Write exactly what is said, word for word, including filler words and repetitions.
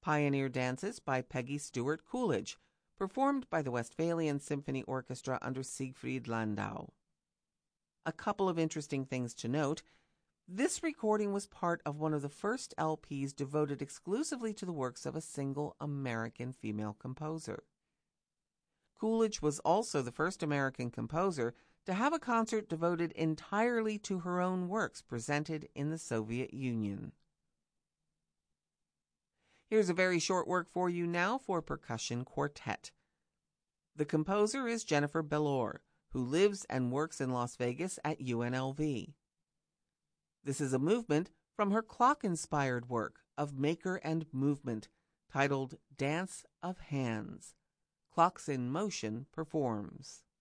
Pioneer Dances by Peggy Stewart Coolidge, performed by the Westphalian Symphony Orchestra under Siegfried Landau. A couple of interesting things to note. This recording was part of one of the first L Ps devoted exclusively to the works of a single American female composer. Coolidge was also the first American composer to have a concert devoted entirely to her own works presented in the Soviet Union. Here's a very short work for you now for percussion quartet. The composer is Jennifer Bellor, who lives and works in Las Vegas at U N L V. This is a movement from her clock-inspired work of Maker and Movement, titled Dance of Hands. Clocks in Motion performs.